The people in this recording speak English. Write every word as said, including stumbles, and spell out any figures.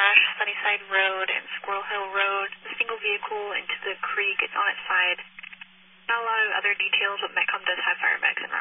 crash Sunnyside Road and Squirrel Hill Road. The single vehicle into the creek is on its side. Not a lot of other details, but Metcom does have fire medics in route.